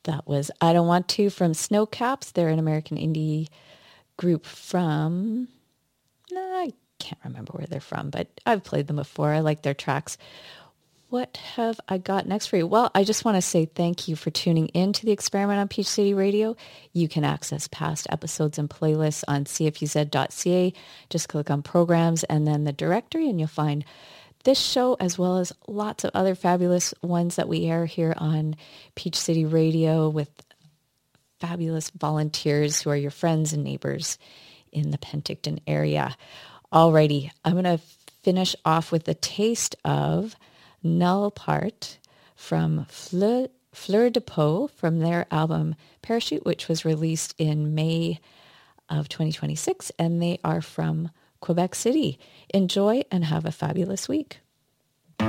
That was I Don't Want To from Snowcaps. They're an American indie group from, I can't remember where they're from, but I've played them before. I like their tracks. What have I got next for you? Well, I just want to say thank you for tuning in to The Experiment on Peach City Radio. You can access past episodes and playlists on cfuz.ca. Just click on programs and then the directory and you'll find this show as well as lots of other fabulous ones that we air here on Peach City Radio with fabulous volunteers who are your friends and neighbors in the Penticton area. Alrighty, I'm going to finish off with a taste of Null Part from Fleur de Peau from their album Parachute, which was released in May of 2026, and they are from Quebec City. Enjoy and have a fabulous week.